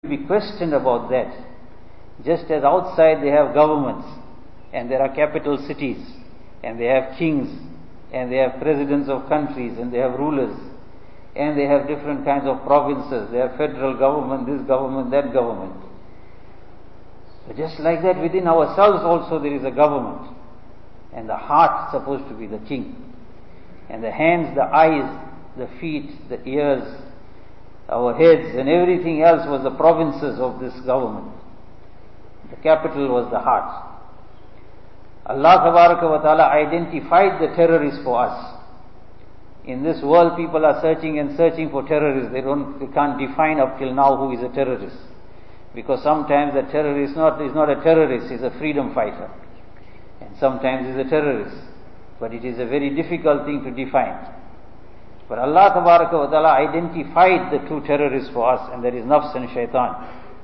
be questioned about that. Just as outside they have governments, and there are capital cities, and they have kings, and they have presidents of countries, and they have rulers, and they have different kinds of provinces, they have federal government, this government, that government. So just like that, within ourselves also there is a government, and the heart is supposed to be the king, and the hands, the eyes, the feet, the ears, our heads, and everything else was the provinces of this government. The capital was the heart. Allah Tabaraka wa Ta'ala identified the terrorists for us. In this world, people are searching and searching for terrorists. They can't define up till now who is a terrorist. Because sometimes a terrorist is not a terrorist, he's a freedom fighter. And sometimes he's a terrorist. But it is a very difficult thing to define. But Allah Tabaraka wa Ta'ala identified the two terrorists for us, and that is Nafs and Shaitan.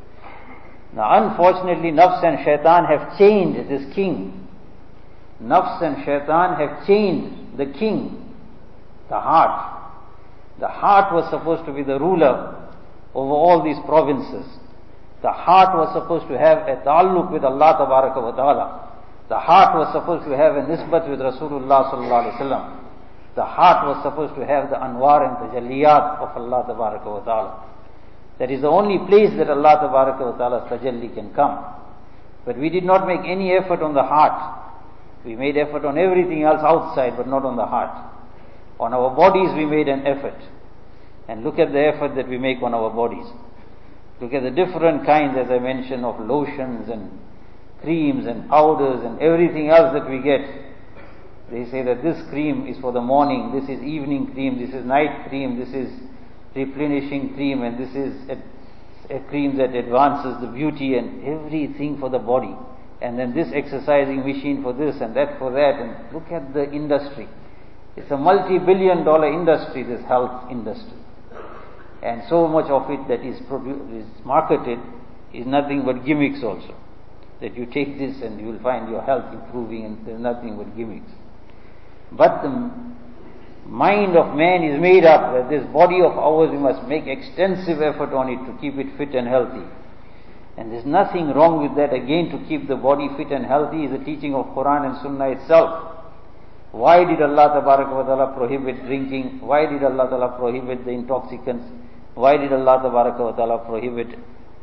Now unfortunately, Nafs and Shaitan have changed this king. Nafs and Shaitan have changed the king, the heart. The heart was supposed to be the ruler over all these provinces. The heart was supposed to have a ta'alluq with Allah Tabaraka wa Ta'ala. The heart was supposed to have a nisbat with Rasulullah Sallallahu Alaihi Wasallam. The heart was supposed to have the anwar and tajalliyat of Allah Tabaraka wa Ta'ala. That is the only place that Allah Tabaraka wa Ta'ala's tajalli can come. But we did not make any effort on the heart. We made effort on everything else outside, but not on the heart. On our bodies we made an effort. And look at the effort that we make on our bodies. Look at the different kinds, as I mentioned, of lotions and creams and powders and everything else that we get. They say that this cream is for the morning, this is evening cream, this is night cream, this is replenishing cream, and this is a cream that advances the beauty and everything for the body. And then this exercising machine for this and that for that. And look at the industry. It's a multi-billion-dollar industry, this health industry. And so much of it that is marketed is nothing but gimmicks also. That you take this and you will find your health improving, and there's nothing but gimmicks. But the mind of man is made up that this body of ours, we must make extensive effort on it to keep it fit and healthy. And there's nothing wrong with that. Again, to keep the body fit and healthy is the teaching of Quran and Sunnah itself. Why did Allah Ta'ala prohibit drinking? Why did Allah Ta'ala prohibit the intoxicants? Why did Allah Ta'ala prohibit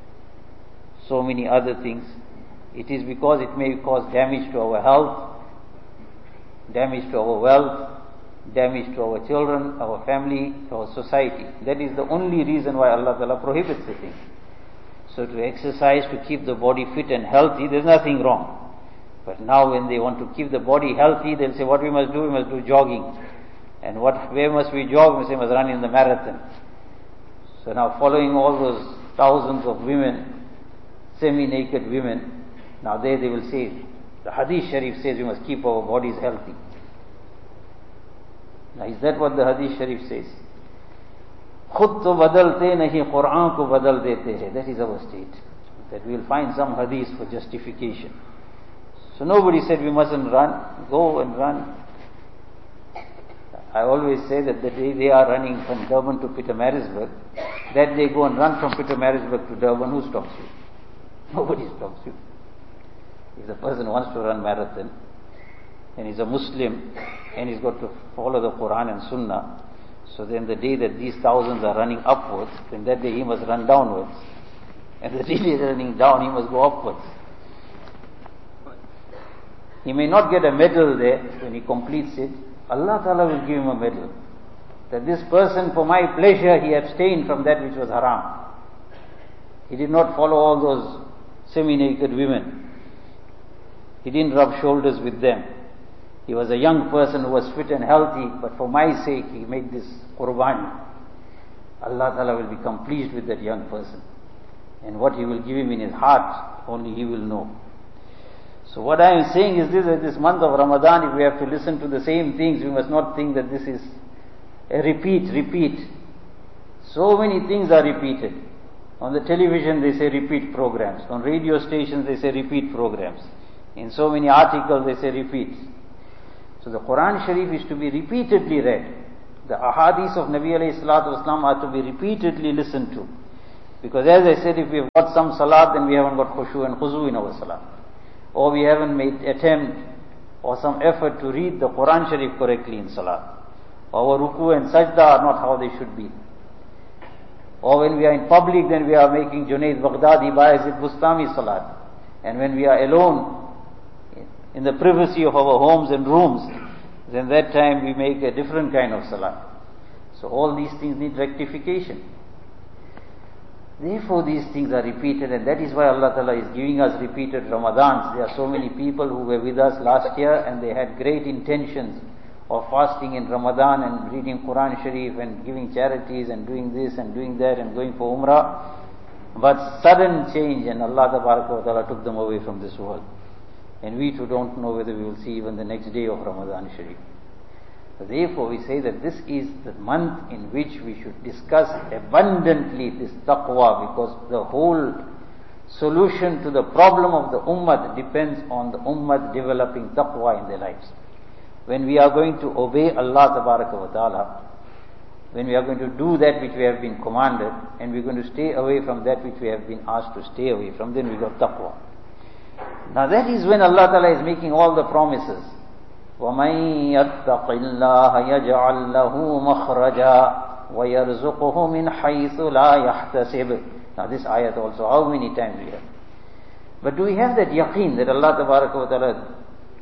so many other things? It is because it may cause damage to our health, damage to our wealth, damage to our children, our family, to our society. That is the only reason why Allah Ta'ala prohibits the thing. So to exercise, to keep the body fit and healthy, there's nothing wrong. But now when they want to keep the body healthy, they'll say, what we must do? We must do jogging. And where must we jog? We say, we must run in the marathon. So now following all those thousands of women, semi-naked women, now they will say, the Hadith Sharif says we must keep our bodies healthy. Now is that what the Hadith Sharif says? Khud to badalte nahi, Quran ko badal dete hai. That is our state. That we will find some hadith for justification. So nobody said we mustn't run. Go and run. I always say that the day they are running from Durban to Pietermaritzburg, that they go and run from Pietermaritzburg to Durban, who stops you? Nobody stops you. If the person wants to run marathon, and he's a Muslim, and he's got to follow the Quran and Sunnah, so then the day that these thousands are running upwards, then that day he must run downwards. And the day he is running down, he must go upwards. He may not get a medal there when he completes it. Allah Ta'ala will give him a medal. That this person, for my pleasure, he abstained from that which was haram. He did not follow all those semi-naked women. He didn't rub shoulders with them. He was a young person who was fit and healthy, but for my sake he made this qurbani. Allah Ta'ala will become pleased with that young person. And what He will give him in his heart, only He will know. So what I am saying is this month of Ramadan, if we have to listen to the same things, we must not think that this is a repeat. So many things are repeated. On the television they say repeat programs. On radio stations they say repeat programs. In so many articles they say repeats. So the Quran Sharif is to be repeatedly read. The ahadith of Nabi alayhi salatu wasalam are to be repeatedly listened to. Because as I said, if we have got some salat, then we haven't got khushu and khuzu in our salat. Or we haven't made attempt or some effort to read the Quran Sharif correctly in salat. Our ruku and sajda are not how they should be. Or when we are in public, then we are making Junaid Baghdadi, Bayezid Bustami salat. And when we are alone, in the privacy of our homes and rooms, then that time we make a different kind of salat. So all these things need rectification. Therefore these things are repeated, and that is why Allah Ta'ala is giving us repeated Ramadans. There are so many people who were with us last year and they had great intentions of fasting in Ramadan and reading Quran Sharif and giving charities and doing this and doing that and going for Umrah. But sudden change, and Allah Ta'ala took them away from this world. And we too don't know whether we will see even the next day of Ramadan Sharif. So therefore we say that this is the month in which we should discuss abundantly this taqwa, because the whole solution to the problem of the ummah depends on the ummah developing taqwa in their lives. When we are going to obey Allah Ta'ala, when we are going to do that which we have been commanded, and we are going to stay away from that which we have been asked to stay away from, then we got taqwa. Now that is when Allah Ta'ala is making all the promises. وَمَن يَتَّقِ اللَّهَ يَجْعَل لَّهُ مَخْرَجًا وَيَرْزُقُهُ مِنْ حَيْثُ لَا يَحْتَسِبُ. Now this ayat also, how many times we have? But do we have that yaqeen that Allah Ta'ala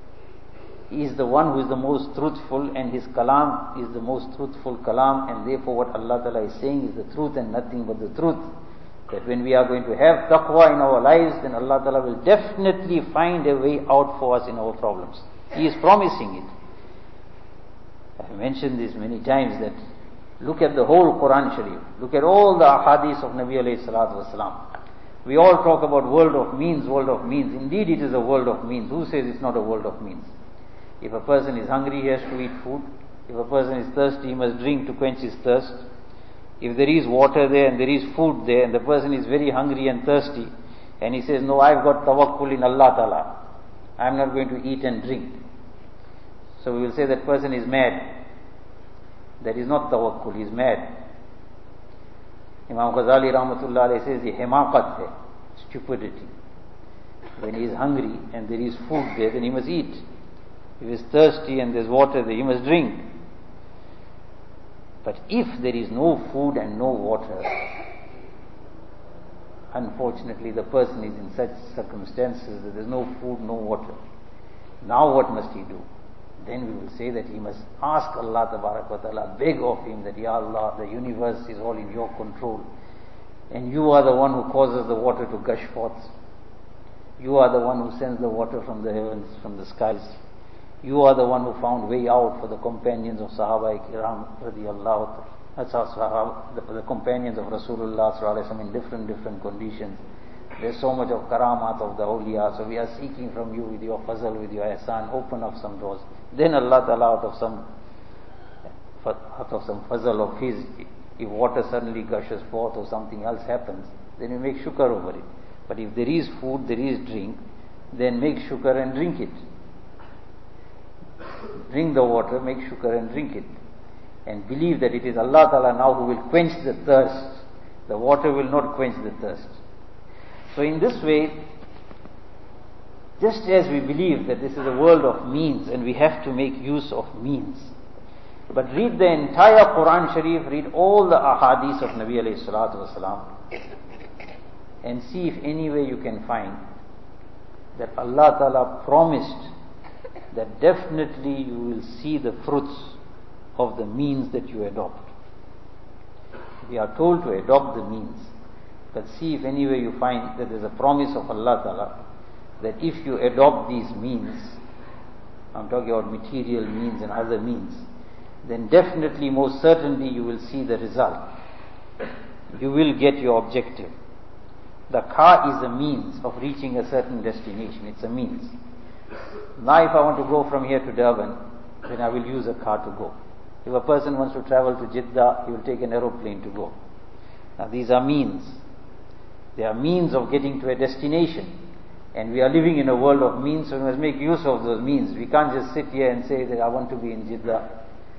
is the one who is the most truthful, and His kalam is the most truthful kalam, and therefore what Allah Ta'ala is saying is the truth and nothing but the truth? That when we are going to have taqwa in our lives, then Allah Ta'ala will definitely find a way out for us in our problems. He is promising it. I have mentioned this many times, that look at the whole Quran Sharif. Look at all the ahadith of Nabi alayhi salatu wasalam. We all talk about world of means, world of means. Indeed it is a world of means. Who says it's not a world of means? If a person is hungry, he has to eat food. If a person is thirsty, he must drink to quench his thirst. If there is water there and there is food there, and the person is very hungry and thirsty, and he says, no, I've got tawakkul in Allah Ta'ala, I'm not going to eat and drink. So we will say that person is mad. That is not tawakkul, he is mad. Imam Ghazali Rahmatullah Alayhi says, the himaqat hai, stupidity. When he is hungry and there is food there, then he must eat. If he is thirsty and there is water there, he must drink. But if there is no food and no water, unfortunately the person is in such circumstances that there is no food, no water. Now what must he do? Then we will say that he must ask Allah Ta'ala, beg of Him that, Ya Allah, the universe is all in Your control, and You are the one who causes the water to gush forth. You are the one who sends the water from the heavens, from the skies. You are the one who found way out for the companions of Sahaba Kiram radiyallahu ta'ala, the companions of Rasulullah sallallahu alaihi wasallam in different conditions. There's so much of karamat of the awliya, so we are seeking from You with Your fazl, with Your ihsan, open up some doors. Then Allah Ta'ala out of some fazl of His, if water suddenly gushes forth or something else happens, then we make shukr over it. But if there is food, there is drink, then make shukr and drink it. Drink the water, make shukr and drink it. And believe that it is Allah Ta'ala now who will quench the thirst. The water will not quench the thirst. So in this way, just as we believe that this is a world of means and we have to make use of means, but read the entire Quran Sharif, read all the ahadith of Nabi alayhi salatu wasalam, and see if any way you can find that Allah Ta'ala promised that definitely you will see the fruits of the means that you adopt. We are told to adopt the means, but see if any way you find that there is a promise of Allah Ta'ala that if you adopt these means, I'm talking about material means and other means, then definitely, most certainly you will see the result. You will get your objective. The car is a means of reaching a certain destination. It's a means. Now if I want to go from here to Durban, then I will use a car to go. If a person wants to travel to Jeddah, he will take an aeroplane to go. Now these are means. They are means of getting to a destination. And we are living in a world of means, so we must make use of those means. We can't just sit here and say that I want to be in Jeddah.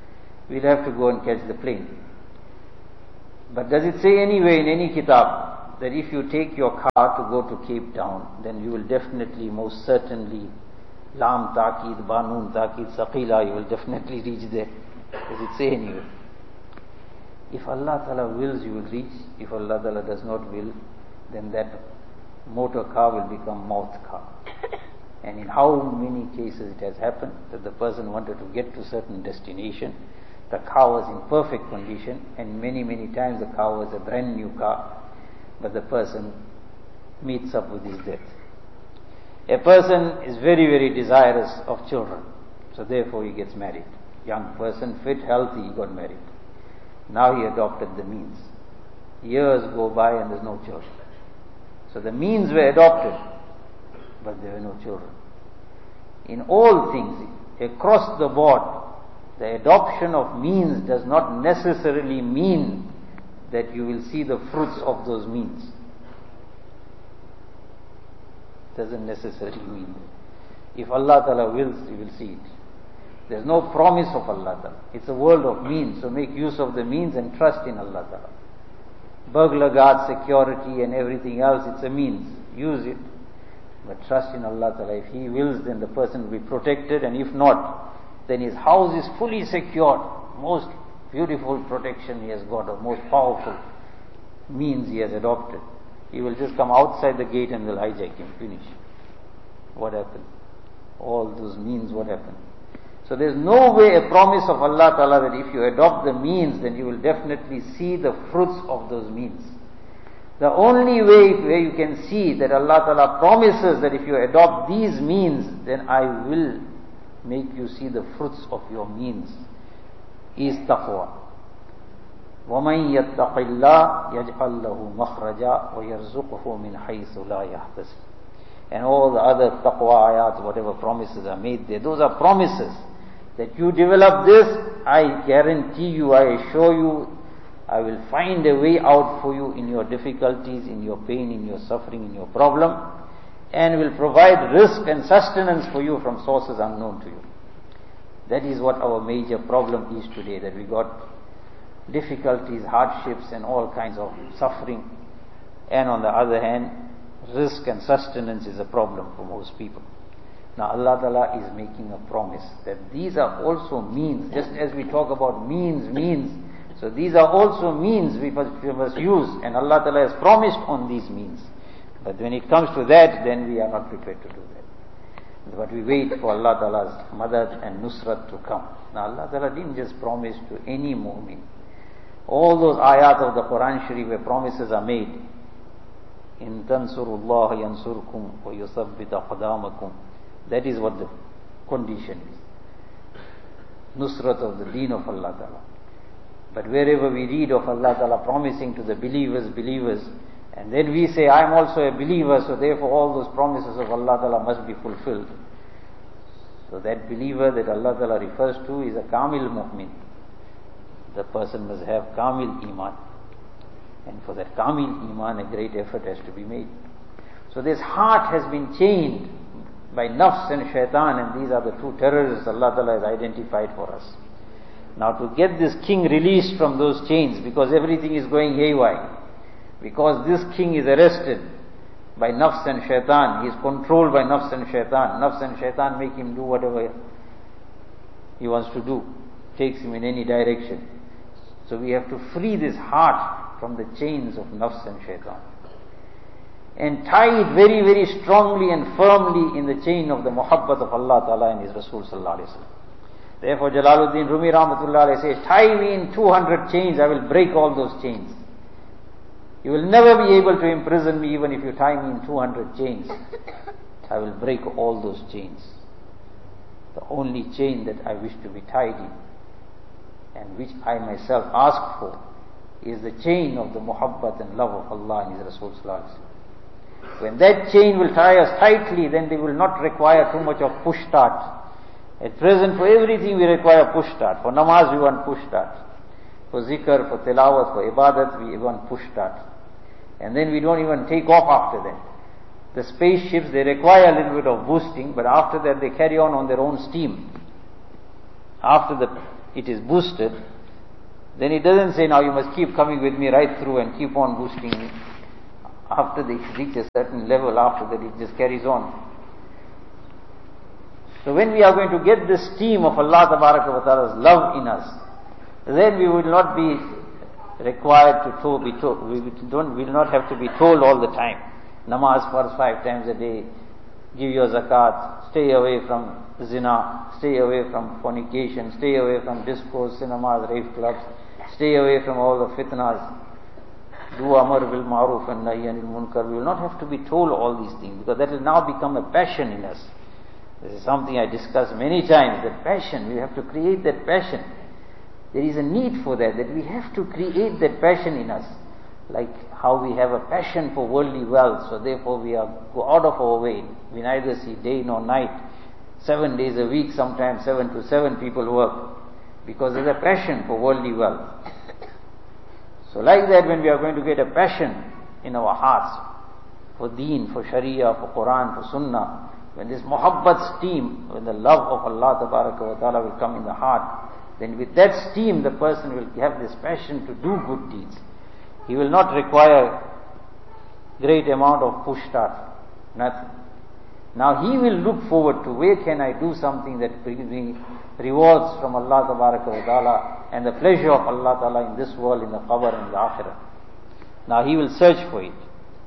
We'll have to go and catch the plane. But does it say anywhere in any kitab that if you take your car to go to Cape Town, then you will definitely, most certainly, Lam Taqid, Banun Taqid, Saqila, you will definitely reach there. Does it say anywhere? If Allah Ta'ala wills, you will reach. If Allah Ta'ala does not will, then that motor car will become mouth car. And in how many cases it has happened that the person wanted to get to certain destination, the car was in perfect condition, and many times the car was a brand new car, but the person meets up with his death. A person is very desirous of children, so therefore he gets married. Young person, fit, healthy, he got married. Now he adopted the means. Years go by and there's no children. So the means were adopted, but there were no children. In all things, across the board, the adoption of means does not necessarily mean that you will see the fruits of those means. Doesn't necessarily mean that. If Allah Ta'ala wills, you will see it. There's no promise of Allah Ta'ala. It's a world of means, so make use of the means and trust in Allah Ta'ala. Burglar guard, security and everything else, it's a means. Use it. But trust in Allah Ta'ala. If He wills, then the person will be protected, and if not, then his house is fully secured. Most beautiful protection he has got, or most powerful means he has adopted. He will just come outside the gate and they'll hijack him, finish. What happened? All those means, what happened? So there's no way a promise of Allah Ta'ala that if you adopt the means, then you will definitely see the fruits of those means. The only way where you can see that Allah Ta'ala promises that if you adopt these means, then I will make you see the fruits of your means, is taqwa. وَمَنْ يَتَّقِ اللَّهَ يَجْعَلْ لَهُ مَخْرَجًا وَيَرْزُقْهُ مِنْ حَيْثُ لَا يَحْتَسِبُ. And all the other taqwa ayat, whatever promises are made there, those are promises that you develop this, I guarantee you, I assure you, I will find a way out for you in your difficulties, in your pain, in your suffering, in your problem, and will provide risk and sustenance for you from sources unknown to you. That is what our major problem is today, that we got difficulties, hardships and all kinds of suffering, and on the other hand, risk and sustenance is a problem for most people. Now Allah Ta'ala is making a promise that these are also means, just as we talk about means, so these are also means we must use, and Allah Ta'ala has promised on these means. But when it comes to that, then we are not prepared to do that. But we wait for Allah Ta'ala's madad and nusrat to come. Now Allah Ta'ala didn't just promise to any mu'min. All those ayat of the Quran Sharif where promises are made, in tansurullah yansurkum wa yuthabbit aqdamakum, that is what the condition is. Nusrat of the deen of Allah Ta'ala. But wherever we read of Allah Ta'ala promising to the believers, and then we say, I am also a believer, so therefore all those promises of Allah Ta'ala must be fulfilled. So that believer that Allah Ta'ala refers to is a kamil mu'min. The person must have kamil iman. And for that kamil iman, a great effort has to be made. So this heart has been chained by nafs and shaitan, and these are the two terrorists Allah Ta'ala has identified for us. Now to get this king released from those chains, because everything is going haywire, because this king is arrested by nafs and shaitan, he is controlled by nafs and shaitan make him do whatever he wants to do, takes him in any direction. So we have to free this heart from the chains of nafs and shaitan, and tie it very strongly and firmly in the chain of the muhabbat of Allah Ta'ala and His Rasul Sallallahu Alaihi Wasallam. Therefore Jalaluddin Rumi Rahmatullah Alayhi says, tie me in 200 chains, I will break all those chains. You will never be able to imprison me even if you tie me in 200 chains. I will break all those chains. The only chain that I wish to be tied in, and which I myself ask for, is the chain of the muhabbat and love of Allah and His Rasul Sallallahu Alaihi Wasallam. When that chain will tie us tightly, then they will not require too much of push start. At present, for everything we require push start. For namaz we want push start. For zikr, for tilawat, for ibadat we want push start. And then we don't even take off after that. The spaceships, they require a little bit of boosting, but after that they carry on their own steam. After it is boosted, then it doesn't say now you must keep coming with me right through and keep on boosting me. After they reach a certain level, after that it just carries on. So when we are going to get this steam of Allah Ta'ala's love in us, then we will not be required to be told. We will not have to be told all the time. Namaz first 5 times a day, give your zakat, stay away from zina, stay away from fornication, stay away from discourse, cinemas, rave clubs, stay away from all the fitnas, do amar bil ma'ruf and nahy anil munkar. We will not have to be told all these things, because that will now become a passion in us. This is something I discussed many times, that passion, we have to create that passion. There is a need for that we have to create that passion in us. Like how we have a passion for worldly wealth, so therefore we go out of our way. We neither see day nor night. 7 days a week, sometimes 7 to 7 people work, because there's a passion for worldly wealth. So like that, when we are going to get a passion in our hearts for deen, for sharia, for Quran, for sunnah, when this muhabbat steam, when the love of Allah Ta'ala will come in the heart, then with that steam the person will have this passion to do good deeds. He will not require great amount of push start, nothing. Now he will look forward to, where can I do something that brings me rewards from Allah Ta'ala and the pleasure of Allah Ta'ala in this world, in the qabr and the akhirah. Now he will search for it.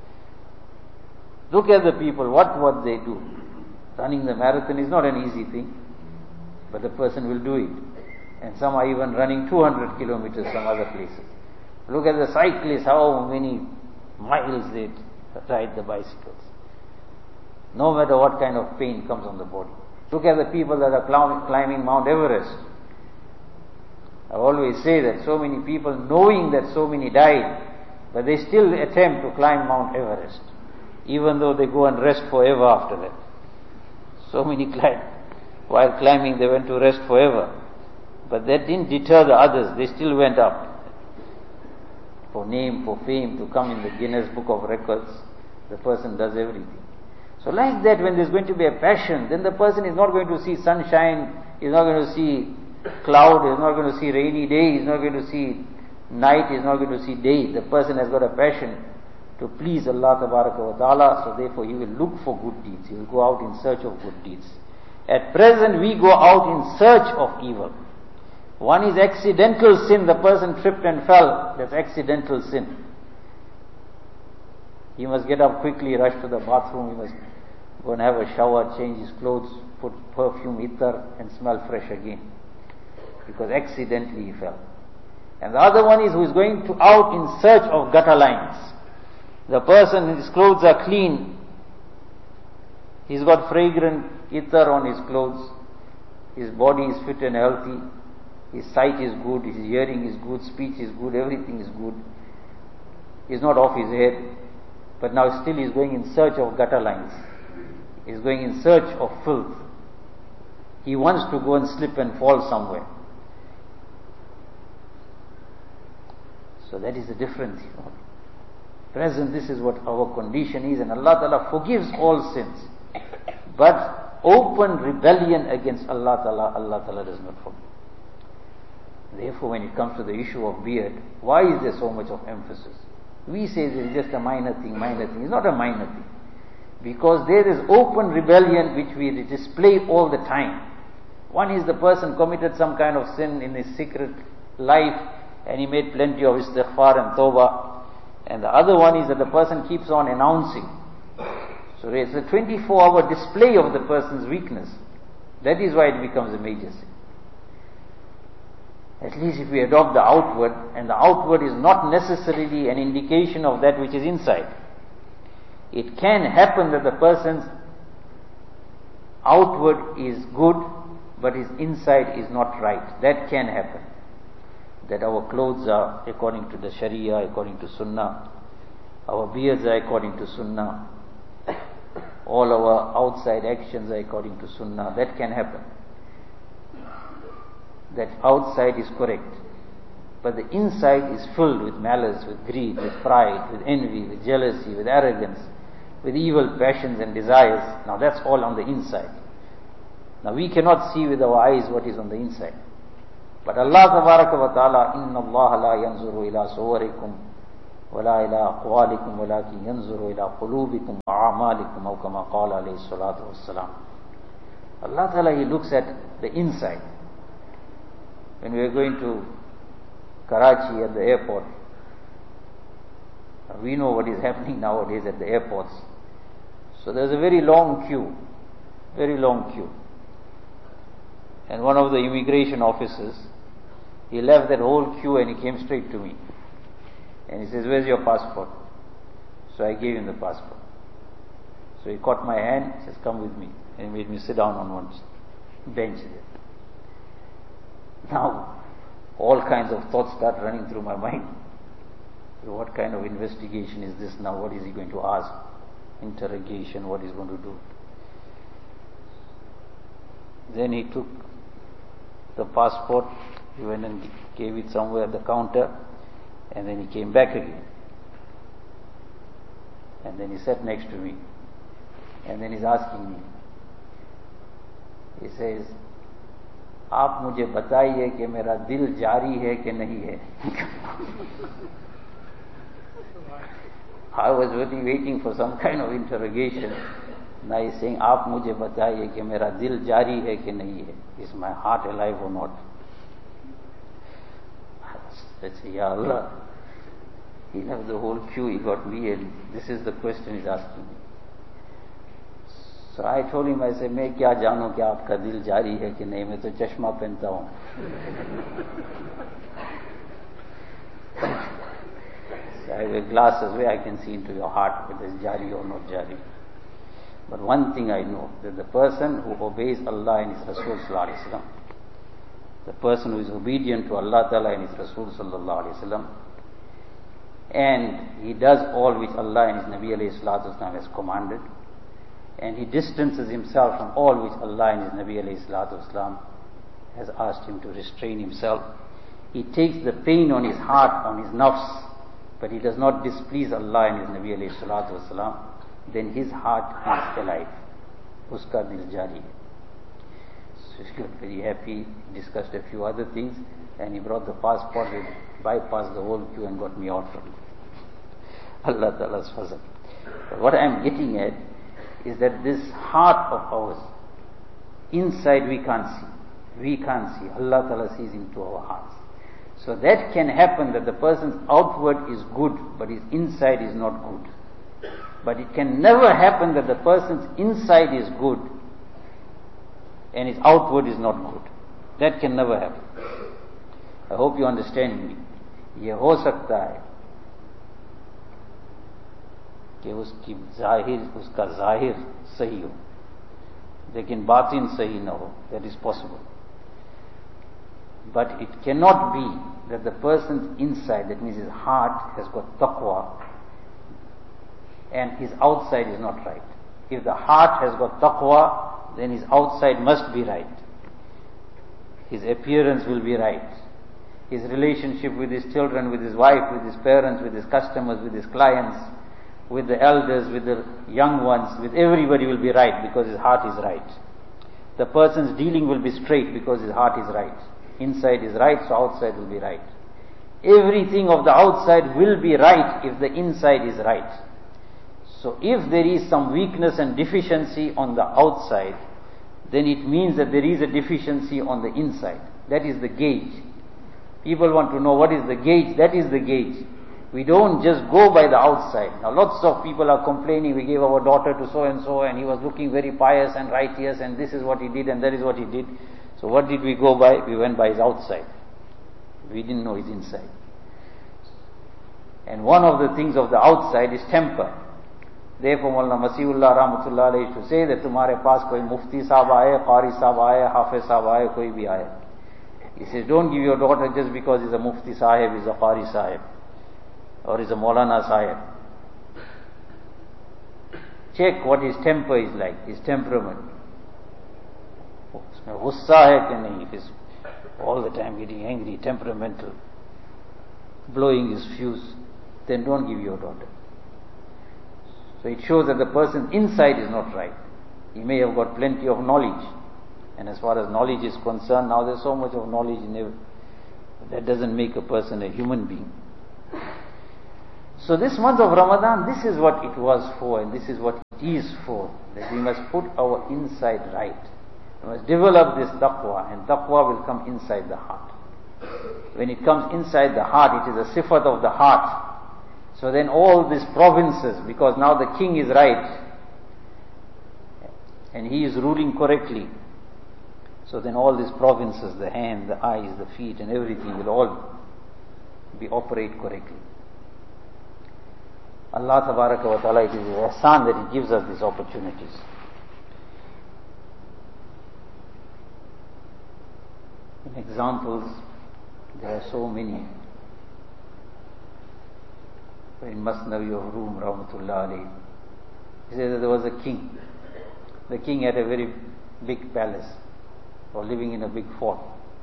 Look at the people, what they do. Running the marathon is not an easy thing, but the person will do it. And some are even running 200 kilometers some other places. Look at the cyclists, how many miles they ride the bicycles. No matter what kind of pain comes on the body. Look at the people that are climbing Mount Everest. I always say that so many people, knowing that so many died, but they still attempt to climb Mount Everest, even though they go and rest forever after that. So many while climbing they went to rest forever. But that didn't deter the others, they still went up. For name, for fame, to come in the Guinness Book of Records, the person does everything. So like that, when there's going to be a passion, then the person is not going to see sunshine, is not going to see cloud, is not going to see rainy day, is not going to see night, is not going to see day. The person has got a passion to please Allah Ta'ala, so therefore he will look for good deeds. He will go out in search of good deeds. At present we go out in search of evil. One is accidental sin, the person tripped and fell, that's accidental sin. He must get up quickly, rush to the bathroom, he must go and have a shower, change his clothes, put perfume, ittar, and smell fresh again. Because accidentally he fell. And the other one is who is going out in search of gutter lines. The person, his clothes are clean, he's got fragrant ittar on his clothes, his body is fit and healthy, his sight is good, his hearing is good, speech is good, everything is good. He's not off his head, but now still he's going in search of gutter lines. He's going in search of filth. He wants to go and slip and fall somewhere. So that is the difference. Present, this is what our condition is, and Allah Ta'ala forgives all sins. But open rebellion against Allah Ta'ala does not forgive. Therefore, when it comes to the issue of beard, why is there so much of emphasis? We say this is just a minor thing. It's not a minor thing. Because there is open rebellion which we display all the time. One is the person committed some kind of sin in his secret life and he made plenty of istighfar and tawbah. And the other one is that the person keeps on announcing. So it's a 24-hour display of the person's weakness. That is why it becomes a major sin. At least if we adopt the outward, and the outward is not necessarily an indication of that which is inside. It can happen that the person's outward is good, but his inside is not right. That can happen. That our clothes are according to the Sharia, according to Sunnah. Our beards are according to Sunnah. All our outside actions are according to Sunnah. That can happen. That outside is correct. But the inside is filled with malice, with greed, with pride, with envy, with jealousy, with arrogance, with evil passions and desires. Now that's all on the inside. Now we cannot see with our eyes what is on the inside. But Allah Tabaraka wa Ta'ala, Inna Allah la yanzuru ila suwarikum وَلَا إِلَىٰ أَقْوَالِكُمْ وَلَكِنْ يَنْظُرُ إِلَىٰ قُلُوبِكُمْ وَأَعْمَالِكُمْ أَوْ كَمَا قَالَ عَلَيْهِ الصَّلَاةُ وَالسَّلَامُ. Allah Ta'ala, He looks at the inside. When we are going to Karachi at the airport, we know what is happening nowadays at the airports. So there's a very long queue. And one of the immigration officers, he left that whole queue and he came straight to me. And he says, "Where's your passport?" So I gave him the passport. So he caught my hand, he says, "Come with me." And he made me sit down on one bench there. Now, all kinds of thoughts start running through my mind. So what kind of investigation is this now? What is he going to ask? Interrogation, what he's going to do? Then he took the passport, he went and gave it somewhere at the counter, and then he came back again. And then he sat next to me. And then he's asking me. He says, "आप मुझे बताइए कि मेरा दिल जारी है कि नहीं है?" I was really waiting for some kind of interrogation. Now he's saying, "आप मुझे बताइए कि मेरा दिल जारी है कि नहीं है? Is my heart alive or not?" I said, "Ya Allah, he left the whole queue, he got me, and this is the question he's asking me." So I told him, I said, "मैं क्या जानूं कि आपका दिल जारी है कि नहीं? मैं तो चश्मा पहनता हूं." So I have glasses where I can see into your heart whether it's jari or not jari. But one thing I know, that the person who obeys Allah and His Rasul sallallahu alaihi wasallam, the person who is obedient to Allah Ta'ala and His Rasul sallallahu alaihi wasallam, and he does all which Allah and His Nabi alayhi salatu wasallam has commanded, and he distances himself from all which Allah and His Nabi alayhi salatu wasallam has asked him to restrain himself. He takes the pain on his heart, on his nafs, but he does not displease Allah and His Nabi alayhi salatu wasalam, then his heart is alive. Uska dil jari. So he got very happy, discussed a few other things, and he brought the passport, he bypassed the whole queue and got me out from it. Allah Ta'ala's fazl. But what I am getting at is that this heart of ours, inside we can't see. We can't see. Allah Ta'ala sees into our hearts. So that can happen, that the person's outward is good, but his inside is not good. But it can never happen that the person's inside is good and his outward is not good. That can never happen. I hope you understand me. ये हो सकता है कि उसका जाहिर सही हो, लेकिन बातिन सही न हो. That is possible. But it cannot be that the person's inside, that means his heart, has got taqwa and his outside is not right. If the heart has got taqwa, then his outside must be right. His appearance will be right. His relationship with his children, with his wife, with his parents, with his customers, with his clients, with the elders, with the young ones, with everybody will be right because his heart is right. The person's dealing will be straight because his heart is right. Inside is right, so outside will be right. Everything of the outside will be right if the inside is right. So if there is some weakness and deficiency on the outside, then it means that there is a deficiency on the inside. That is the gauge. People want to know what is the gauge. That is the gauge. We don't just go by the outside. Now lots of people are complaining, we gave our daughter to so and so and he was looking very pious and righteous and this is what he did and that is what he did. So what did we go by? We went by his outside. We didn't know his inside. And one of the things of the outside is temper. Therefore Maulana Masihullah Rahmatullah Alayhi used to say that tumhare paas koi mufti sahab aaye, qari sahab aaye, hafiz sahab aaye, koi bhi aaye. He says, don't give your daughter just because he's a mufti sahib, he's a qari sahib, or he's a Maulana sahib. Check what his temper is like, his temperament. उसमें गुस्सा है कि नहीं, if he's all the time getting angry, temperamental, blowing his fuse, then don't give your daughter. So it shows that the person's inside is not right. He may have got plenty of knowledge, and as far as knowledge is concerned, now there's so much of knowledge in every, that doesn't make a person a human being. So this month of Ramadan, this is what it was for, and this is what it is for, that we must put our inside right. We must develop this taqwa, and taqwa will come inside the heart. When it comes inside the heart, it is a sifat of the heart. So then all these provinces, because now the king is right, and he is ruling correctly, so then all these provinces, the hand, the eyes, the feet, and everything will all be operate correctly. Allah Tabaraka wa Ta'ala, it is His ihsan that He gives us these opportunities. In examples, there are so many. In Masnavi of Rum, Rahmatullah alayhi, he says that there was a king. The king had a very big palace, or living in a big fort.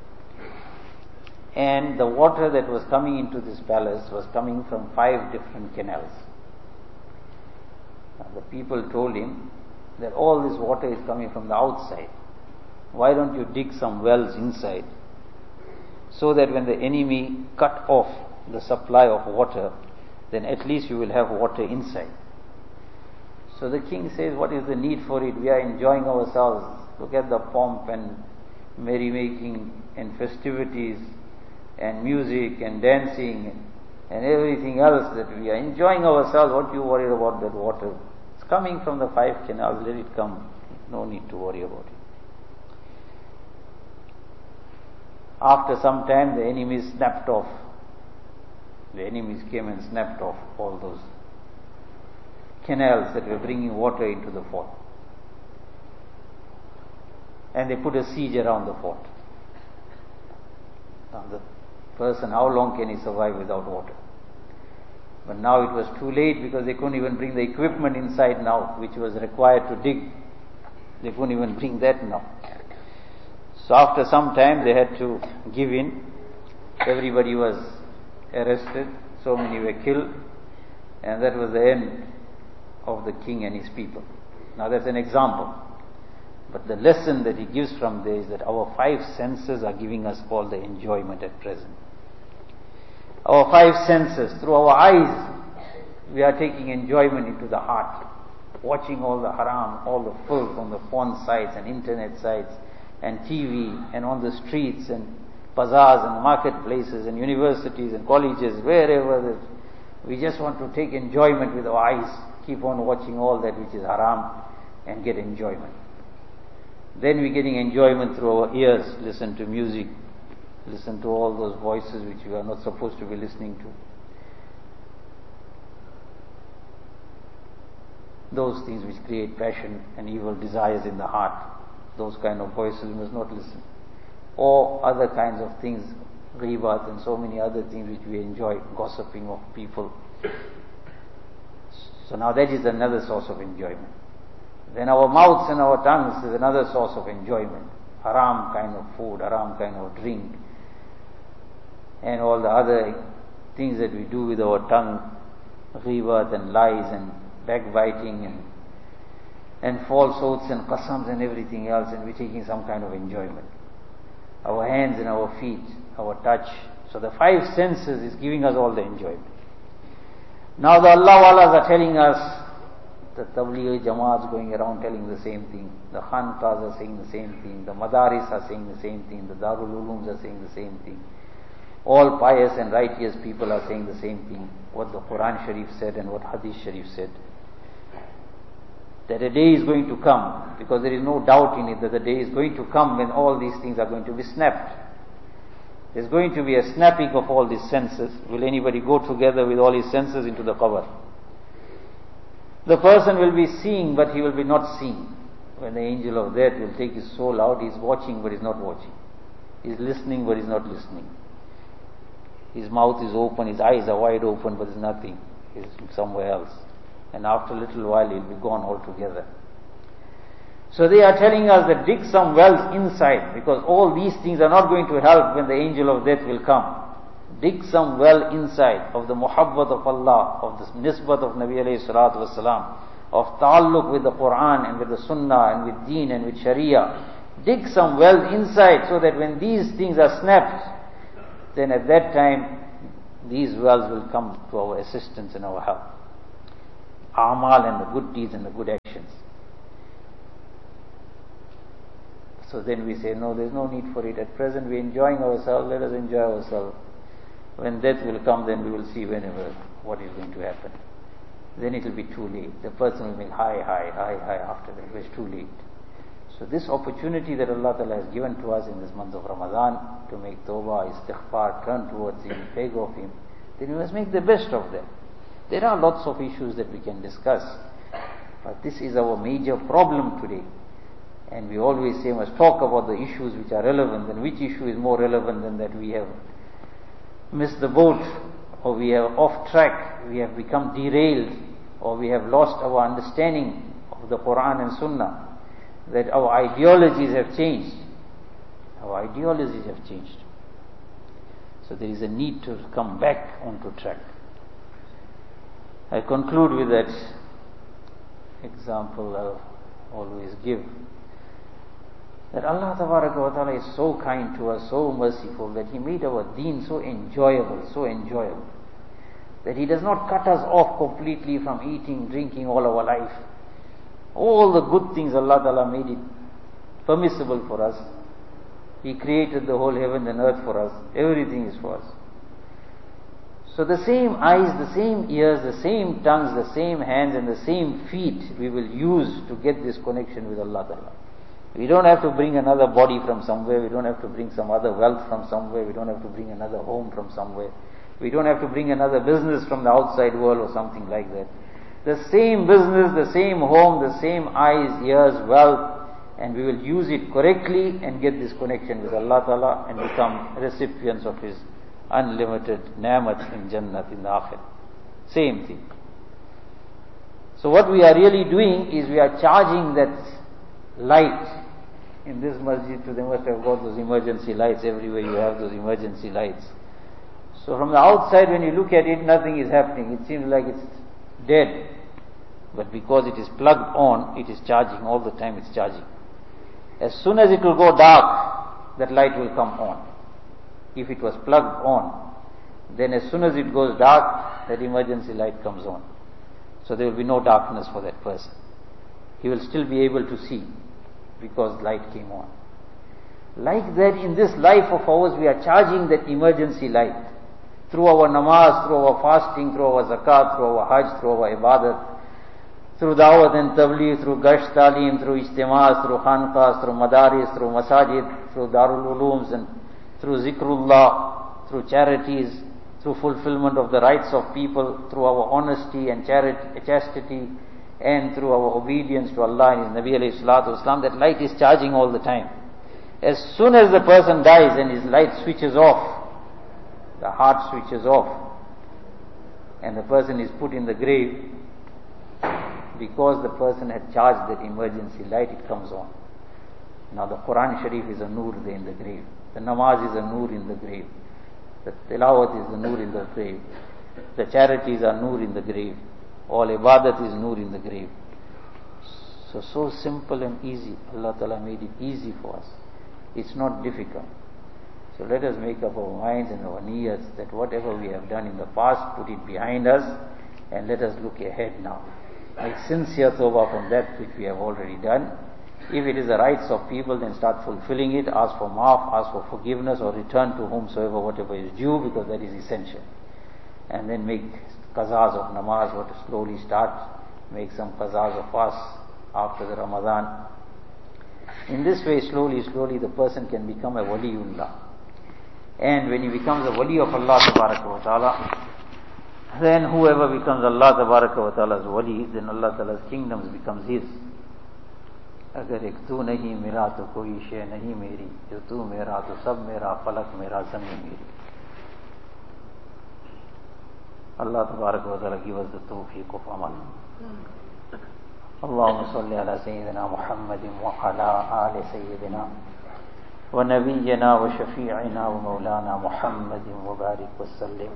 And the water that was coming into this palace was coming from 5 different canals. Now, the people told him that all this water is coming from the outside. Why don't you dig some wells inside, so that when the enemy cut off the supply of water, then at least you will have water inside. So the king says, what is the need for it? We are enjoying ourselves. Look at the pomp and merrymaking and festivities and music and dancing and everything else, that we are enjoying ourselves. What do you worry about that water? It's coming from the 5 canals, let it come. No need to worry about it. After some time, the enemies snapped off. The enemies came and snapped off all those canals that were bringing water into the fort. And they put a siege around the fort. Now the person, how long can he survive without water? But now it was too late, because they couldn't even bring the equipment inside now, which was required to dig. They couldn't even bring that now. So after some time they had to give in. Everybody was arrested, so many were killed, and that was the end of the king and his people. Now that's an example, but the lesson that he gives from there is that our 5 senses are giving us all the enjoyment at present. Our 5 senses, through our eyes, we are taking enjoyment into the heart, watching all the haram, all the filth on the porn sites and internet sites and TV and on the streets and bazaars and marketplaces and universities and colleges, wherever. We just want to take enjoyment with our eyes, keep on watching all that which is haram and get enjoyment. Then we're getting enjoyment through our ears, listen to music, listen to all those voices which we are not supposed to be listening to. Those things which create passion and evil desires in the heart, those kind of voices we must not listen. Or other kinds of things, ghibat and so many other things which we enjoy, gossiping of people. So now that is another source of enjoyment. Then our mouths and our tongues is another source of enjoyment. Haram kind of food, haram kind of drink, and all the other things that we do with our tongue, ghibat and lies and backbiting and false oaths and qasams and everything else, and we're taking some kind of enjoyment. Our hands and our feet, our touch. So the 5 senses is giving us all the enjoyment. Now the Allah Walas are telling us, the Tablighi Jamaats going around telling the same thing, the Khanqahs are saying the same thing, the Madaris are saying the same thing, the Darul Ulooms are saying the same thing. All pious and righteous people are saying the same thing, what the Quran Sharif said and what Hadith Sharif said. That a day is going to come, because there is no doubt in it that the day is going to come when all these things are going to be snapped. There's going to be a snapping of all these senses. Will anybody go together with all his senses into the qabr? The person will be seeing, but he will be not seeing. When the angel of death will take his soul out, he's watching but he's not watching. He's listening but he's not listening. His mouth is open, his eyes are wide open, but there's nothing. He's somewhere else. And after a little while he'll be gone altogether. So they are telling us that dig some wells inside, because all these things are not going to help when the angel of death will come. Dig some well inside of the muhabbat of Allah, of the nisbat of Nabi alayhi salatu wasalam, of ta'alluq with the Quran and with the Sunnah and with Deen and with Sharia. Dig some well inside, so that when these things are snapped, then at that time these wells will come to our assistance and our help. A'mal and the good deeds and the good actions. So then we say, no, there's no need for it. At present we're enjoying ourselves, let us enjoy ourselves. When death will come, then we will see what is going to happen. Then it will be too late. The person will make high after that. It's too late. So this opportunity that Allah Ta'ala has given to us in this month of Ramadan to make tawbah, istighfar, turn towards Him, beg of Him, then we must make the best of them. There are lots of issues that we can discuss, but this is our major problem today. And we always say, must talk about the issues which are relevant, and which issue is more relevant than that we have missed the boat, or we have off track, we have become derailed, or we have lost our understanding of the Quran and Sunnah, that our ideologies have changed. Our ideologies have changed. So there is a need to come back onto track. I conclude with that example I always give, that Allah Ta'ala is so kind to us, so merciful, that He made our deen so enjoyable, that He does not cut us off completely from eating, drinking all our life. All the good things Allah Ta'ala made it permissible for us. He created the whole heaven and earth for us. Everything is for us. So the same eyes, the same ears, the same tongues, the same hands and the same feet we will use to get this connection with Allah Ta'ala. We don't have to bring another body from somewhere. We don't have to bring some other wealth from somewhere. We don't have to bring another home from somewhere. We don't have to bring another business from the outside world or something like that. The same business, the same home, the same eyes, ears, wealth, and we will use it correctly and get this connection with Allah Ta'ala and become recipients of His unlimited ni'mat in Jannat in the Akhir. Same thing. So what we are really doing is we are charging that light. In this masjid, they must have got those emergency lights. Everywhere you have those emergency lights. So from the outside when you look at it, nothing is happening. It seems like it's dead. But because it is plugged on, it is charging all the time, it's charging. As soon as it will go dark, that light will come on. If it was plugged on, then as soon as it goes dark, that emergency light comes on. So there will be no darkness for that person. He will still be able to see because light came on. Like that, in this life of ours, we are charging that emergency light through our namaz, through our fasting, through our zakat, through our hajj, through our ibadat, through dawat and tabligh, through gasht talim, through ijtimas, through khanqas, through madaris, through masajid, through darul ulooms, and through zikrullah, through charities, through fulfillment of the rights of people, through our honesty and chastity, and through our obedience to Allah and His Nabi alayhi salatu wasalam, that light is charging all the time. As soon as the person dies and his light switches off, the heart switches off, and the person is put in the grave, because the person had charged that emergency light, it comes on. Now the Quran Sharif is a nur there in the grave. The namaz is a nur in the grave. The tilawat is the nur in the grave. The charities are nur in the grave. All ibadat is nur in the grave. So simple and easy. Allah Ta'ala made it easy for us. It's not difficult. So let us make up our minds and our niyats that whatever we have done in the past, put it behind us and let us look ahead now. Make sincere tawbah from that which we have already done. If it is the rights of people, then start fulfilling it. Ask for maaf, ask for forgiveness, or return to whomsoever whatever is due, because that is essential. And then make qazas of namaz, or to slowly start, make some qazas of fast after the Ramadan. In this way, slowly, the person can become a waliullah. And when he becomes a wali of Allah Tabaraka wa Ta'ala, then whoever becomes Allah Tabaraka wa Ta'ala's wali, then Allah Ta'ala's kingdoms becomes his. अगर एक तू नहीं मेरा तो कोई शे नहीं मेरी, जो तू मेरा तो सब मेरा, फलक मेरा ज़मीन मेरी. Allah Tabaraka wa Ta'ala give us the tawfiq of amal. Allahumma salli ala Sayyidina Muhammadin wa ala ali Sayyidina wa nabiyyina wa shafi'ina wa maulana Muhammadin wa barik wa sallim.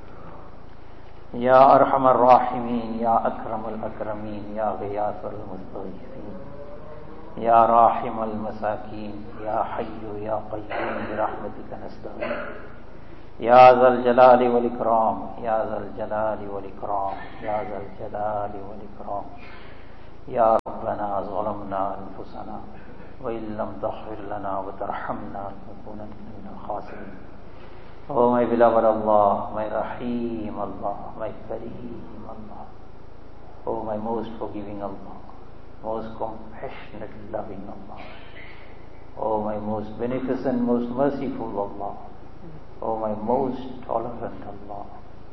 Ya arhamar rahimin, ya akramal akramin, ya ghiyathal mustaghifin, ya rahimal masakin, ya hayyu ya qayyum bi rahmatika nastaghith. Ya Zal Jalali wal Ikram, Ya Zal Jalali wal Ikram, Ya Zal Jalali wal Ikram. Ya Rabbana zalamna anfusana wa illam taghfir lana wa tarhamna lanakunanna minal khasirin. Oh my beloved Allah, my Rahim Allah, my Kareem Allah. Oh my most forgiving Allah, most compassionate, loving Allah. Oh my most beneficent, most merciful Allah. Oh my most tolerant Allah.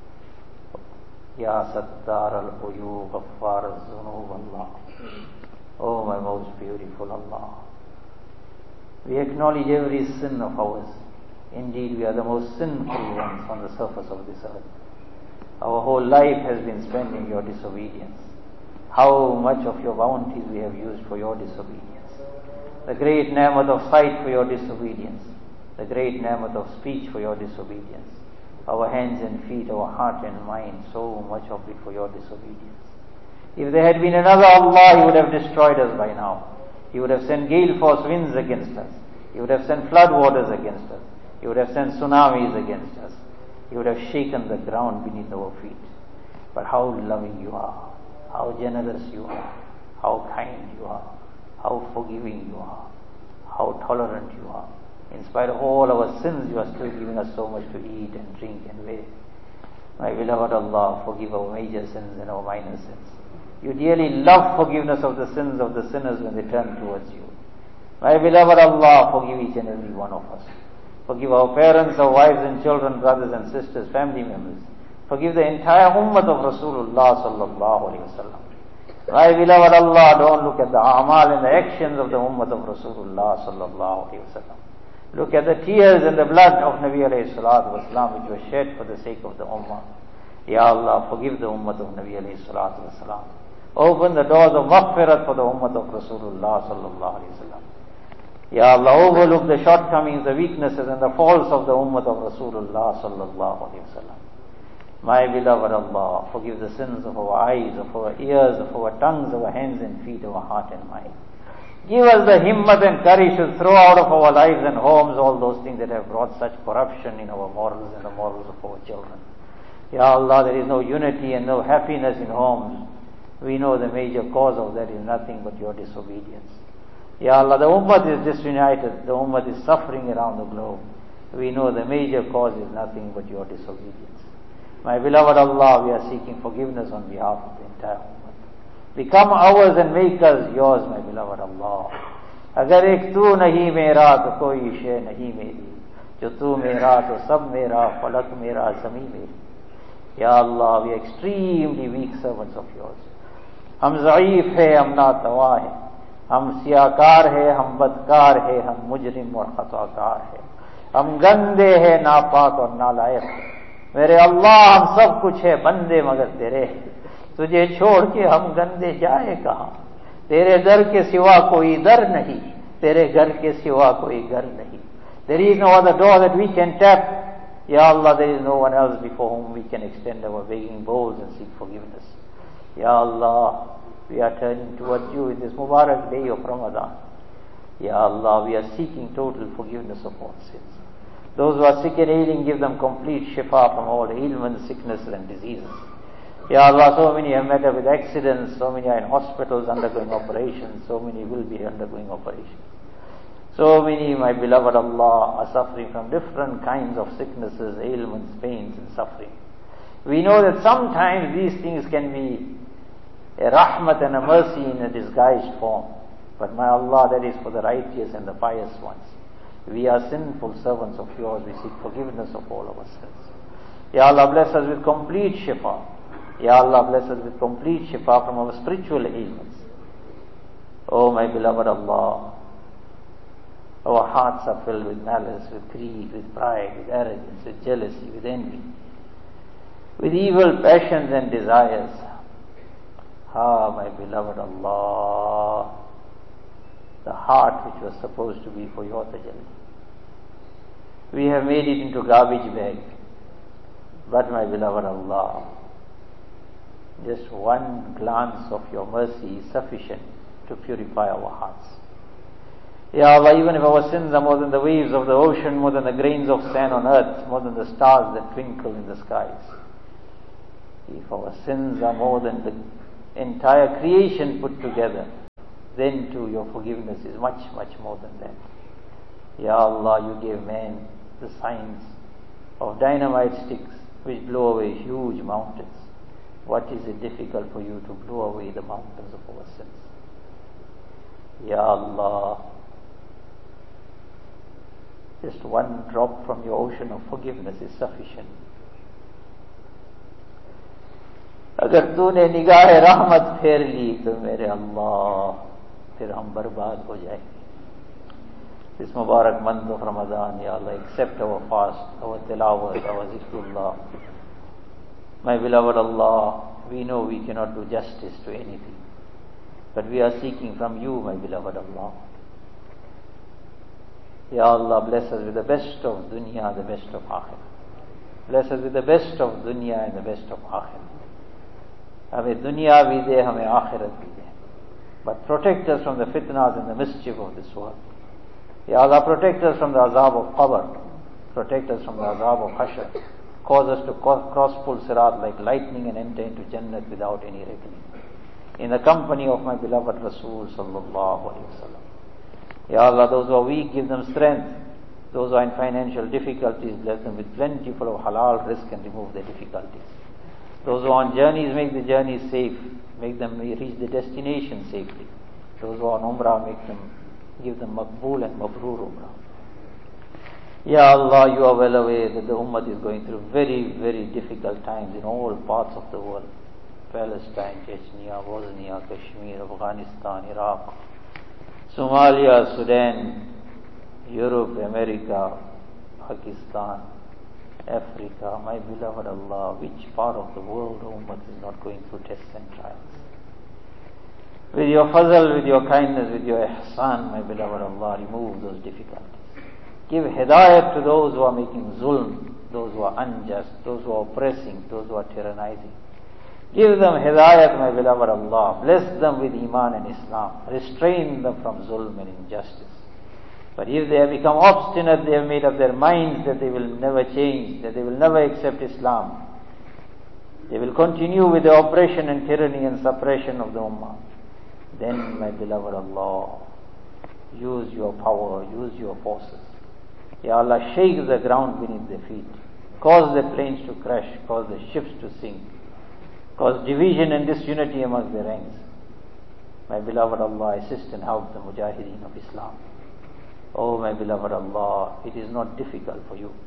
Ya Sattar al-Uyub, Ghaffar al-Zunub Allah. Oh my most beautiful Allah. We acknowledge every sin of ours. Indeed, we are the most sinful ones on the surface of this earth. Our whole life has been spent in your disobedience. How much of your bounties we have used for your disobedience. The great ni'mat of sight for your disobedience. The great ni'mat of speech for your disobedience. Our hands and feet, our heart and mind, so much of it for your disobedience. If there had been another Allah, He would have destroyed us by now. He would have sent gale force winds against us. He would have sent flood waters against us. He would have sent tsunamis against us. He would have shaken the ground beneath our feet. But how loving you are, how generous you are, how kind you are, how forgiving you are, how tolerant you are. In spite of all our sins, you are still giving us so much to eat and drink and wear. My beloved Allah, forgive our major sins and our minor sins. You dearly love forgiveness of the sins of the sinners when they turn towards you. My beloved Allah, forgive each and every one of us. Forgive our parents, our wives and children, brothers and sisters, family members. Forgive the entire ummah of Rasulullah sallallahu alayhi wa sallam. My beloved Allah, don't look at the a'mal and the actions of the ummah of Rasulullah sallallahu alayhi wa sallam. Look at the tears and the blood of Nabi alayhi salatu wasalam which was shed for the sake of the ummah. Ya Allah, forgive the ummah of Nabi alayhi salatu wasalam. Open the doors of maghfirat for the ummah of Rasulullah sallallahu alayhi wa sallam. Ya Allah, overlook the shortcomings, the weaknesses and the faults of the ummah of Rasulullah sallallahu alayhi wa sallam. My beloved Allah, forgive the sins of our eyes, of our ears, of our tongues, of our hands and feet, of our heart and mind. Give us the himmat and courage to throw out of our lives and homes all those things that have brought such corruption in our morals and the morals of our children. Ya Allah, there is no unity and no happiness in homes. We know the major cause of that is nothing but your disobedience. Ya Allah, the ummah is disunited, the ummah is suffering around the globe. We know the major cause is nothing but your disobedience. My beloved Allah, we are seeking forgiveness on behalf of the entire ummah. Become ours and make us yours, my beloved Allah. Agar ek tu nahi mera to koi shay nahi meri. Jo tu mera to sab mera, falak mera, zami meri. Ya Allah, we are extremely weak servants of yours. Hum zaif hai, hum natawah hai. हम सियाकार है, हम बदकार है, हम मुजरिम और खताकार है, हम गंदे हैं, नापाक और नालायक है। मेरे अल्लाह, हम सब कुछ है, बंदे मगर तेरे हैं। तुझे छोड़ के हम गंदे जाए कहाँ? तेरे दर के सिवा कोई दर नहीं, तेरे घर के सिवा कोई घर नहीं. There is no other door that we can tap. Ya Allah, there is no one else before whom we can extend our begging bowls and seek forgiveness. Ya Allah, we are turning towards you in this Mubarak day of Ramadan. Ya Allah, we are seeking total forgiveness of all sins. Those who are sick and ailing, give them complete shifa from all ailments, sicknesses and diseases. Ya Allah, so many have met up with accidents, so many are in hospitals undergoing operations, so many will be undergoing operations. So many, my beloved Allah, are suffering from different kinds of sicknesses, ailments, pains and suffering. We know that sometimes these things can be a rahmat and a mercy in a disguised form. But my Allah, that is for the righteous and the pious ones. We are sinful servants of yours. We seek forgiveness of all our sins. Ya Allah, bless us with complete shifa. Ya Allah, bless us with complete shifa from our spiritual ailments. Oh my beloved Allah, our hearts are filled with malice, with greed, with pride, with arrogance, with jealousy, with envy, with evil passions and desires. Ah, my beloved Allah, the heart which was supposed to be for your tajalli, we have made it into garbage bag. But my beloved Allah, just one glance of your mercy is sufficient to purify our hearts. Ya Allah, even if our sins are more than the waves of the ocean, more than the grains of sand on earth, more than the stars that twinkle in the skies, if our sins are more than the entire creation put together, then too your forgiveness is much, much more than that. Ya Allah, you gave man the science of dynamite sticks which blow away huge mountains. What is it difficult for you to blow away the mountains of our sins? Ya Allah, just one drop from your ocean of forgiveness is sufficient. अगर तूने निगाह रहमत फेर ली तो मेरे अल्लाह फिर हम बर्बाद हो जाएंगे. This Mubarak month of Ramadan, Ya Allah, accept our fast, our tilawat, our zikrullah. My beloved Allah, we know we cannot do justice to anything, but we are seeking from you, my beloved Allah. Ya Allah, bless us with the best of dunya, the best of akhirah. Bless us with the best of dunya and the best of akhirah. हमें दुनिया भी दे, हमें आखिरत भी दे. But protect us from the fitnas and the mischief of this world. Ya Allah, protect us from the azab of qabr. Protect us from the azab of hashr. Cause us to cross full sirat like lightning and enter into Jannat without any reckoning, in the company of my beloved Rasul sallallahu alaihi wasallam. Ya Allah, those who are weak, give them strength. Those who are in financial difficulties, bless them with plentiful of halal rizq and remove their difficulties. Those who are on journeys, make the journeys safe. Make them reach the destination safely. Those who are on umrah, give them maqbool and mabrur umrah. Ya Allah, you are well aware that the ummah is going through very, very difficult times in all parts of the world. Palestine, Chechnya, Bosnia, Kashmir, Afghanistan, Iraq, Somalia, Sudan, Europe, America, Pakistan, Africa. My beloved Allah, which part of the world ummah is not going through tests and trials? With your fazl, with your kindness, with your ihsan, my beloved Allah, remove those difficulties. Give hidayat to those who are making zulm, those who are unjust, those who are oppressing, those who are tyrannizing. Give them hidayat, my beloved Allah. Bless them with iman and Islam. Restrain them from zulm and injustice. But if they have become obstinate, they have made up their minds that they will never change, that they will never accept Islam, they will continue with the oppression and tyranny and suppression of the ummah, then, my beloved Allah, use your power, use your forces. Ya Allah, shake the ground beneath their feet. Cause the planes to crash, cause the ships to sink. Cause division and disunity amongst their ranks. My beloved Allah, assist and help the mujahideen of Islam. Oh, my beloved Allah, it is not difficult for you.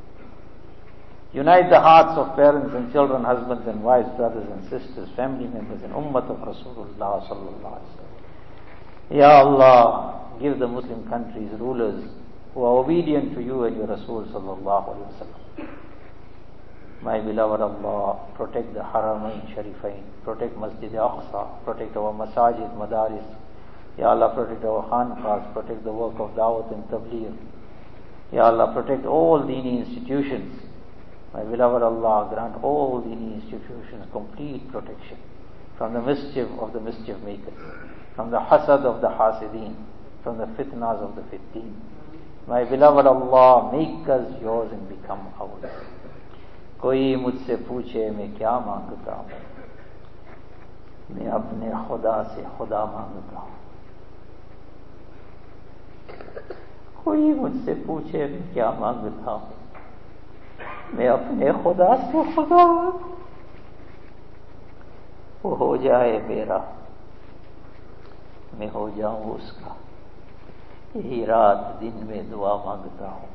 Unite the hearts of parents and children, husbands and wives, brothers and sisters, family members and ummah of Rasulullah sallallahu alaihi wasallam. Ya Allah, give the Muslim countries rulers who are obedient to you and your Rasul sallallahu alaihi wasallam. My beloved Allah, protect the Haramain Sharifain, protect Masjid Aqsa, protect our masajid, madaris. Ya Allah, protect our khanqahs, protect the work of Dawat and Tabligh. Ya Allah, protect all Dini institutions. My beloved Allah, grant all Dini institutions complete protection from the mischief of the mischief makers, from the hasad of the hasideen, from the fitnas of the fitteen. My beloved Allah, make us yours and become ours. कोई मुझसे पूछे मैं क्या मांगता हूँ, मैं अपने खुदा से खुदा मांगता हूँ. कोई मुझसे पूछे मैं क्या मांगता हूँ, मैं अपने खुदा से खुदा. वो हो जाए मेरा, मैं हो जाऊं उसका. यही रात दिन में दुआ मांगता हूँ.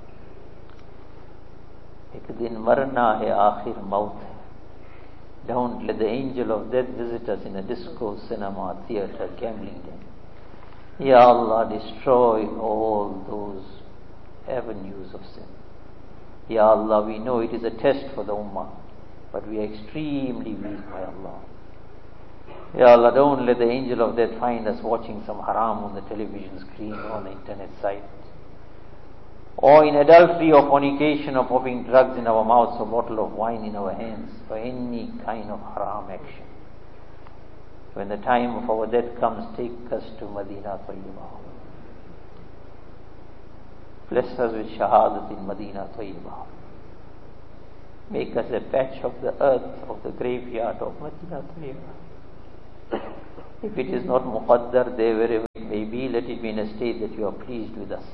एक दिन मरना है, आखिर मौत है. Don't let the angel of death visit us in a disco, cinema, theater, gambling den. Ya Allah, destroy all those avenues of sin. Ya Allah, we know it is a test for the ummah, but we are extremely weak, my Allah. Ya Allah, don't let the angel of death find us watching some haram on the television screen or on the internet site, or in adultery or fornication or popping drugs in our mouths or bottle of wine in our hands, or any kind of haram action. When the time of our death comes, take us to Madinah Tayyibah. Bless us with shahadat in Medina Tayyibah. Make us a patch of the earth of the graveyard of Medina Tayyibah. If it is not muqaddar there wherever it may be, let it be in a state that you are pleased with us.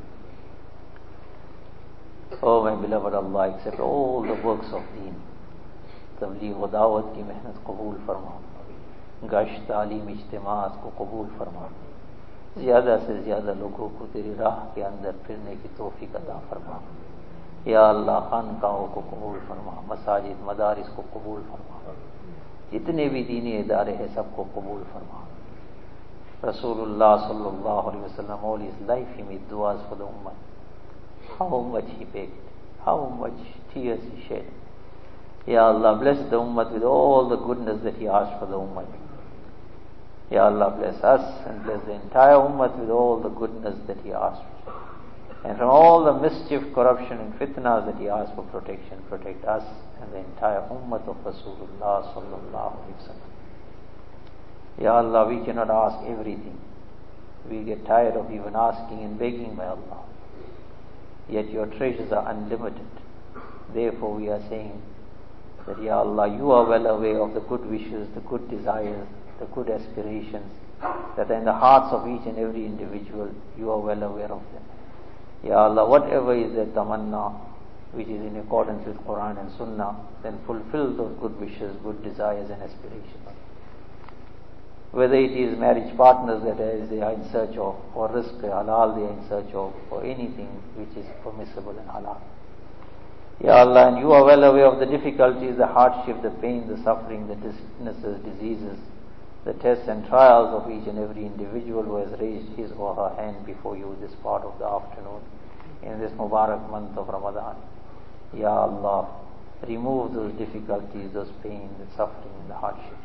Oh my beloved Allah, accept all the works of deen. तबलीग व दावत की मेहनत कबूल फरमा, गश्त तालीम इज्तिमात को कबूल फरमा, ज़्यादा से ज़्यादा लोगों को तेरी राह के अंदर फिरने की तौफीक अता फरमा। या अल्लाह खानकाहों को कबूल फरमा, मसाजिद मदारिस को कबूल फरमा, जितने भी दीनी इदारे हैं सबको कबूल फरमा। Rasulullah sallallahu alaihi wasallam, all his life he made du'as for the ummah. How much he begged, how much tears he shed. Ya Allah, bless the ummah with all the goodness that he asked for the ummah. Ya Allah, bless us and bless the entire ummah with all the goodness that he asked for. And from all the mischief, corruption and fitnas that he asked for protection, protect us and the entire ummah of Rasulullah sallallahu alaihi wasallam. Ya Allah, we cannot ask everything. We get tired of even asking and begging by Allah. Yet your treasures are unlimited. Therefore we are saying that, Ya Allah, you are well aware of the good wishes, the good desires, the good aspirations that are in the hearts of each and every individual. You are well aware of them. Ya Allah, whatever is their tamanna, which is in accordance with Quran and Sunnah, then fulfill those good wishes, good desires and aspirations. Whether it is marriage partners that they are in search of, or rizq, halal they are in search of, or anything which is permissible and halal. Ya Allah, and you are well aware of the difficulties, the hardship, the pain, the suffering, the sicknesses, diseases, the tests and trials of each and every individual who has raised his or her hand before you this part of the afternoon, in this Mubarak month of Ramadan. Ya Allah, remove those difficulties, those pain, the suffering, and the hardships.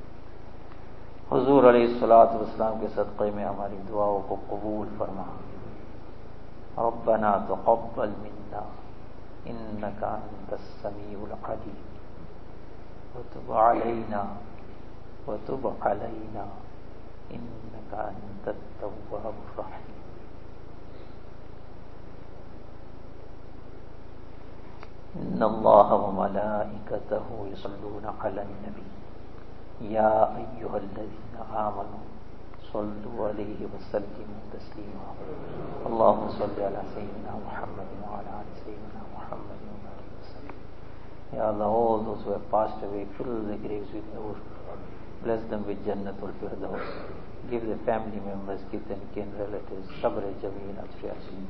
हुजूर अलैहिस्सलातु वस्सलाम के सदक़े में हमारी दुआओं को कबूल फरमा। रब्बना तक़ब्बल मिन्ना इन्नका अंतस समीउल अलीम वतुब अलैना वतुब अलैना इन्नका अंतत तव्वाबुर रहीम। इन्नल्लाहा व मलाइकतहु युसल्लूना अलन नबी या अय्युहल्लज़ीना आमनू सल्लु अलैहि वसल्लिमू तस्लीमा। अल्लाहुम्मा सल्लि अला सय्यिदिना मुहम्मदिन व अला आलि सय्यिदिना मुहम्मदिन व बारिक वसल्लिम। Ya Allah, all those who have passed away, fill the graves with nur. Bless them with Jannatul Firdaus. Give the family members, kith and kin, relatives, sabr jameel, afri azim.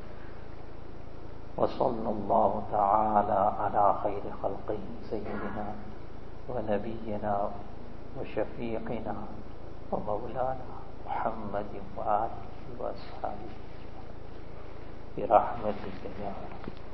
Wa sallallahu ta'ala ala khayri khalqihi sayyidina wa nabiyyina وشفيقنا ومولانا محمد وآله وأصحابه برحمتك يا رب.